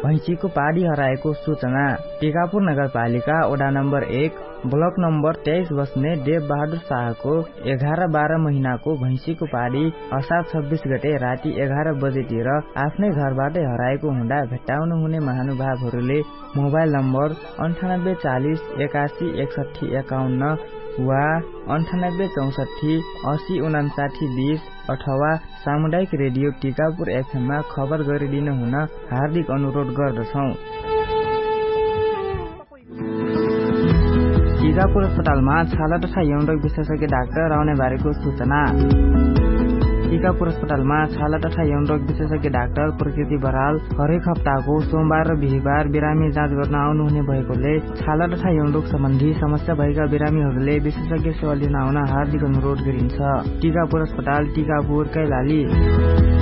भैँसीको पाडी हराएको सूचना। टिकापुर नगरपालिका वडा नम्बर 1 ब्लक नम्बर 23 बस्ने देव बहादुर शाहको 11-12 महिनाको भैँसीको पाडी असार 26 गते राति 11 बजेतिर आफ्नै घरबाटै हराएको हुँदा भेट्टाउनु हुने महानुभावहरूले मोबाइल नम्बर 9840 81 61 51 वा 9864 80 59 20 अथवा सामुदायिक रेडियो टिकापुर FM मा खबर गरिदिन हुन हार्दिक अनुरोध गर्दछौं। टिकापुर अस्पतालमा छाला तथा यौन रोग विशेषज्ञ डाक्टर आउने बारेको सूचना। टिकापुर अस्पतालमा छाला तथा यौन रोग विशेषज्ञ डाक्टर प्रकृति बराल हरेक हप्ताको सोमबार र बिहीबार बिरामी जाँच गर्न आउनुहुने भएकोले छाला तथा यौन रोग सम्बन्धी समस्या भएका बिरामीहरूले विशेषज्ञ सेवा लिन आउन हार्दिक अनुरोध गरिन्छ। टिकापुर अस्पताल, टिकापुर, कैलाली।